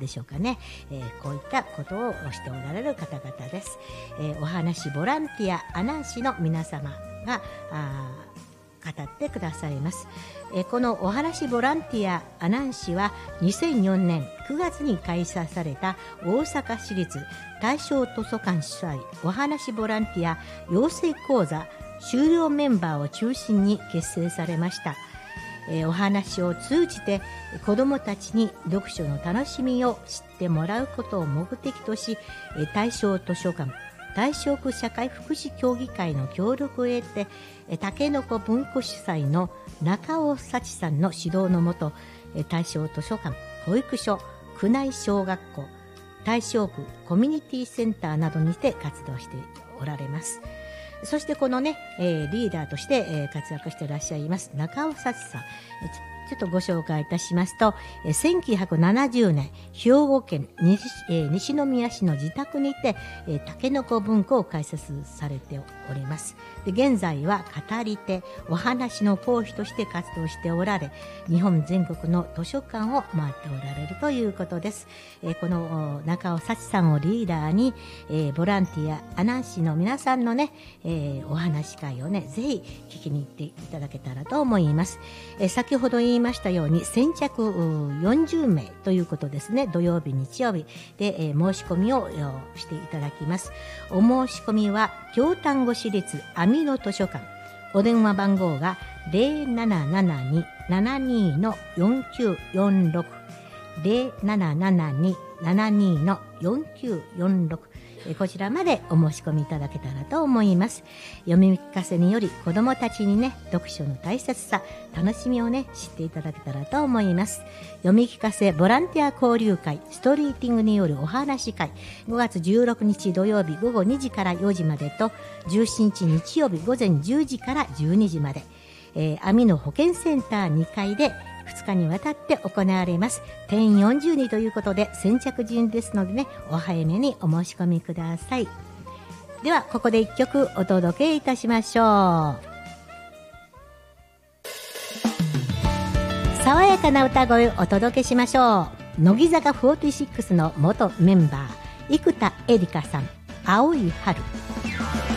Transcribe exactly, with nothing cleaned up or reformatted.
でしょうかね、えー、こういったことをしておられる方々です。えー、お話ボランティア阿南市の皆様があ語ってくださいます。えー、このお話ボランティア阿南市はにせんよねんくがつに開催された大阪市立大正図書館主催お話ボランティア養成講座修了メンバーを中心に結成されました。えー、お話を通じて子どもたちに読書の楽しみを知ってもらうことを目的とし、えー、大正図書館大正区社会福祉協議会の協力を得て、たけのこ文庫主催の中尾幸さんの指導のもと、大正図書館、保育所、区内小学校、大正区コミュニティセンターなどにて活動しておられます。そしてこのね、えー、リーダーとして、えー、活躍していらっしゃいます中尾幸さん、ちょっとご紹介いたしますと、せんきゅうひゃくななじゅうねん兵庫県 西,、えー、西宮市の自宅にて、えー、たけのこ文庫を開設されております。で現在は語り手お話の講師として活動しておられ、日本全国の図書館を回っておられるということです。えー、この中尾幸さんをリーダーに、えー、ボランティア阿南市の皆さんのね、えー、お話会をねぜひ聞きに行っていただけたらと思います。えー、先ほど言いましたように先着よんじゅうめいということですね。土曜日日曜日で、えー、申し込みをしていただきます。お申し込みは京丹後市立阿美野図書館、お電話番号が ゼロななななに ななにー よんきゅうよんろく ゼロななななに ななにー よんきゅうよんろく、こちらまでお申し込みいただけたらと思います。読み聞かせにより子どもたちにね読書の大切さ楽しみをね知っていただけたらと思います。読み聞かせボランティア交流会ストリーティングによるお話会、ごがつじゅうろくにち土曜日ごごにじからよじまでと、じゅうしちにち日曜日ごぜんじゅうじからじゅうにじまで、えー、阿美野保健センターにかいでふつかにわたって行われます。定員よんじゅうにんということで先着順ですのでね、お早めにお申し込みください。ではここでいっきょくお届けいたしましょう。爽やかな歌声をお届けしましょう。乃木坂フォーティーシックスの元メンバー生田絵梨花さん、青い春。